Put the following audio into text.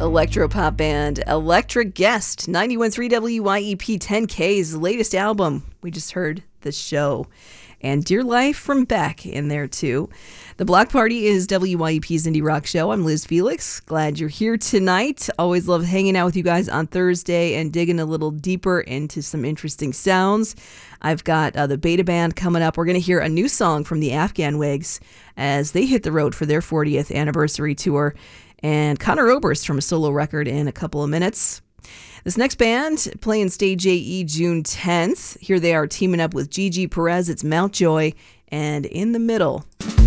Electropop band Electric Guest, 91.3 WYEP 10K's latest album. We just heard The Show. And Dear Life from Beck in there too. The Block Party is WYEP's indie rock show. I'm Liz Felix. Glad you're here tonight. Always love hanging out with you guys on Thursday and digging a little deeper into some interesting sounds. I've got the Beta Band coming up. We're going to hear a new song from the Afghan Wigs as they hit the road for their 40th anniversary tour. And Conor Oberst from a solo record in a couple of minutes. This next band playing Stage AE June 10th. Here they are teaming up with Gigi Perez. It's Mountjoy and In the Middle.